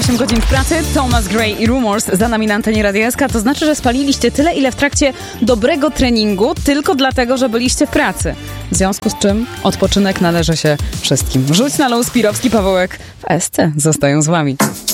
8 godzin w pracy, Thomas Gray i Rumors za nami na antenie Radia SK. To znaczy, że spaliliście tyle, ile w trakcie dobrego treningu, tylko dlatego, że byliście w pracy. W związku z czym odpoczynek należy się wszystkim. Rzuć na luz, Pirowski, Pawełek w SC zostają z wami.